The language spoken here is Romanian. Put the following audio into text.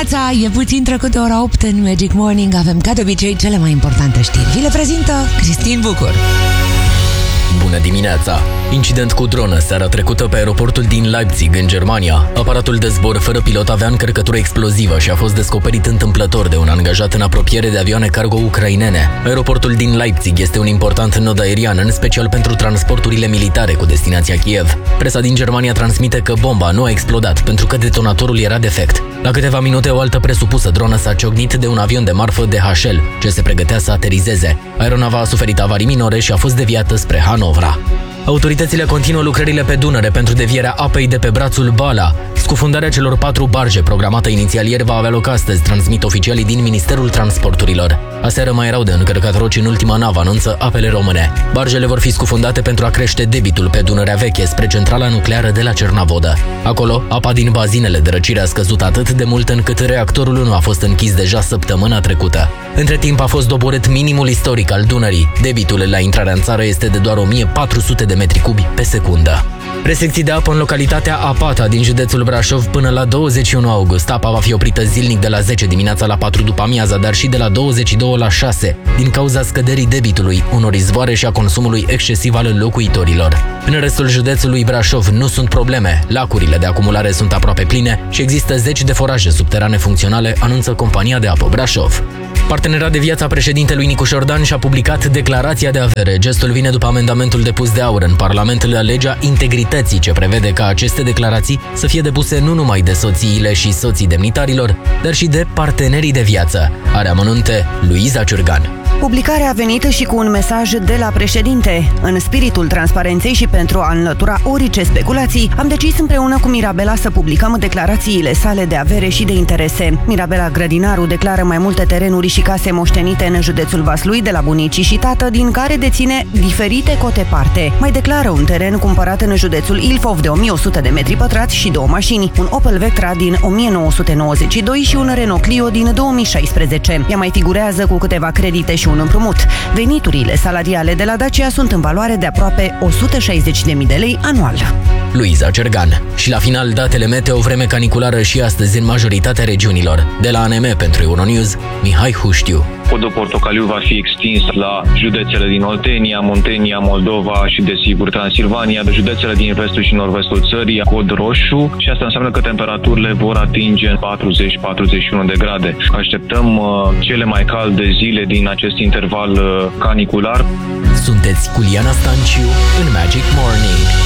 dimineața, e puțin trecut de ora 8 în Magic Morning. Avem ca de obicei cele mai importante știri. Vi le prezintă Cristin Bucur. Bună dimineața! Incident cu dronă seara trecută pe aeroportul din Leipzig, în Germania. Aparatul de zbor fără pilot avea încărcătură explozivă și a fost descoperit întâmplător de un angajat în apropiere de avioane cargo ucrainene. Aeroportul din Leipzig este un important nod aerian, în special pentru transporturile militare cu destinația Kiev. Presa din Germania transmite că bomba nu a explodat pentru că detonatorul era defect. La câteva minute, o altă presupusă dronă s-a ciocnit de un avion de marfă DHL, ce se pregătea să aterizeze. Aeronava a suferit avarii minore și a fost deviată spre Hanovra. Autoritățile continuă lucrările pe Dunăre pentru devierea apei de pe brațul Bala. Scufundarea celor 4 barge programată inițial ieri va avea loc astăzi, transmit oficialii din Ministerul Transporturilor. Aseară mai erau de încărcat roci în ultima navă, anunță Apele Române. Bargele vor fi scufundate pentru a crește debitul pe Dunărea Veche spre centrala nucleară de la Cernavodă. Acolo, apa din bazinele de răcire a scăzut atât de mult încât reactorul 1 a fost închis deja săptămâna trecută. Între timp a fost doborât minimul istoric al Dunării. Debitul la intrarea în țară este de doar 1400 de metri cubi pe secundă. Restricții de apă în localitatea Apata din județul Brașov până la 21 august. Apa va fi oprită zilnic de la 10 dimineața la 4 după amiaza, dar și de la 22 la 6, din cauza scăderii debitului, unor izvoare și a consumului excesiv al locuitorilor. În restul județului Brașov nu sunt probleme, lacurile de acumulare sunt aproape pline și există 10 de foraje subterane funcționale, anunță Compania de Apă Brașov. Partenera de viață a președintelui Nicu Șordan și-a publicat declarația de avere. Gestul vine după amendamentul depus de AUR în Parlament la legea integrității, ce prevede ca aceste declarații să fie depuse nu numai de soțiile și soții demnitarilor, dar și de partenerii de viață. Are amănunte Luiza Ciurgan. Publicarea a venit și cu un mesaj de la președinte. În spiritul transparenței și pentru a înlătura orice speculații, am decis împreună cu Mirabela să publicăm declarațiile sale de avere și de interese. Mirabela Grădinaru declară mai multe terenuri și case moștenite în județul Vaslui de la bunicii și tată, din care deține diferite cote parte. Mai declară un teren cumpărat în județul Ilfov de 1100 de metri pătrați și 2 mașini, un Opel Vectra din 1992 și un Renault Clio din 2016. Ea mai figurează cu câteva credite și un împrumut. Veniturile salariale de la Dacia sunt în valoare de aproape 160.000 de lei anual. Luiza Cergan. Și la final, datele meteo, vreme caniculară și astăzi în majoritatea regiunilor. De la ANM pentru Euronews, Mihai Huștiu. Codul portocaliu va fi extins la județele din Oltenia, Muntenia, Moldova și, desigur, Transilvania, județele din vestul și nord-vestul țării, cod roșu, și asta înseamnă că temperaturile vor atinge 40-41 de grade. Așteptăm cele mai calde zile din acest interval canicular. Sunteți cu Liana Stanciu în Magic Morning.